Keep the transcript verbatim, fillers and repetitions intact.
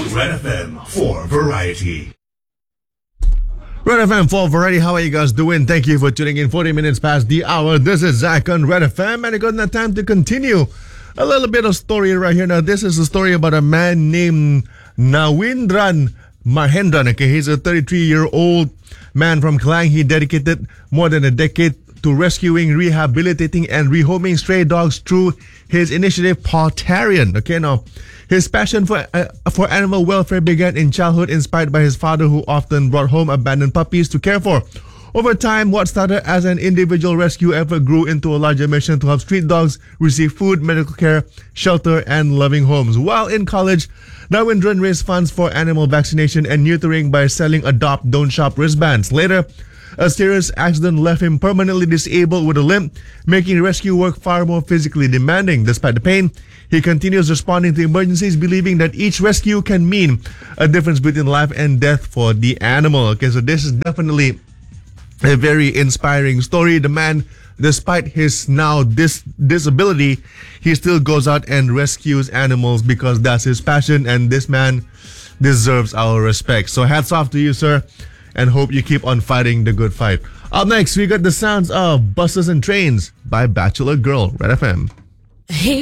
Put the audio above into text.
Red F M for Variety. Red F M for Variety, how are you guys doing? Thank you for tuning in. forty minutes past the hour. This is Zach on Red F M, and I got enough time to continue a little bit of story right here. Now, this is a story about a man named Nawindran Mahendran. Okay, he's a thirty-three-year-old man from Klang. He dedicated more than a decade to rescuing, rehabilitating, and rehoming stray dogs through his initiative, Pawtarian. Okay, now, his passion for uh, for animal welfare began in childhood, inspired by his father, who often brought home abandoned puppies to care for. Over time, what started as an individual rescue effort grew into a larger mission to help street dogs receive food, medical care, shelter, and loving homes. While in college, Nawindran raised funds for animal vaccination and neutering by selling Adopt Don't Shop wristbands. Later, a serious accident left him permanently disabled with a limp, making rescue work far more physically demanding. Despite the pain, he continues responding to emergencies, believing that each rescue can mean a difference between life and death for the animal. Okay, so this is definitely a very inspiring story. The man, despite his now dis- disability, he still goes out and rescues animals because that's his passion, and this man deserves our respect. So hats off to you, sir, and hope you keep on fighting the good fight. Up next, we got the sounds of Buses and Trains by Bachelor Girl, Red F M. Hey.